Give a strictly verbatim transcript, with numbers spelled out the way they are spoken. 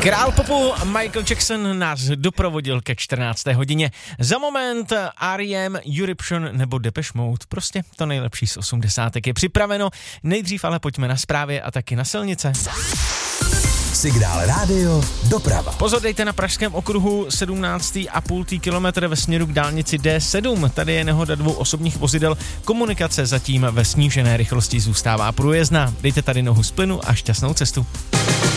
Král popu Michael Jackson nás doprovodil ke čtrnácté hodině. Za moment R E M, Eruption nebo Depeche Mode. Prostě to nejlepší z osmdesátek je připraveno. Nejdřív ale pojďme na zprávy a taky na silnice. Signál rádio, doprava. Pozor, dejte na pražském okruhu sedmnáct celá pět kilometru ve směru k dálnici D sedm. Tady je nehoda dvou osobních vozidel. Komunikace zatím ve snížené rychlosti zůstává průjezdná. Dejte tady nohu z plynu a šťastnou cestu.